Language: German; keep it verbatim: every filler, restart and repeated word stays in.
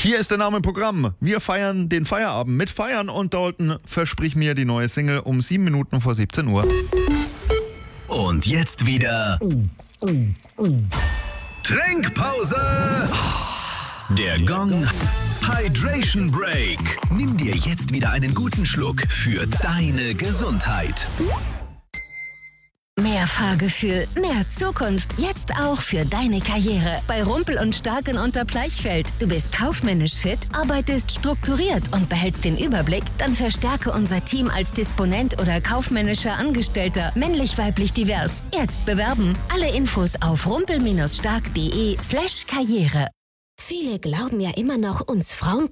Hier ist der Name im Programm. Wir feiern den Feierabend mit Feiern und Dalton, versprich mir die neue Single um sieben Minuten vor siebzehn Uhr. Und jetzt wieder Trinkpause. Der Gong Hydration Break. Nimm dir jetzt wieder einen guten Schluck für deine Gesundheit. Mehr Fahrgefühl, mehr Zukunft, jetzt auch für deine Karriere. Bei Rumpel und Stark in Unterbleichfeld. Du bist kaufmännisch fit, arbeitest strukturiert und behältst den Überblick? Dann verstärke unser Team als Disponent oder kaufmännischer Angestellter. Männlich-weiblich divers. Jetzt bewerben. Alle Infos auf rumpel-stark.de slash Karriere. Viele glauben ja immer noch, uns Frauen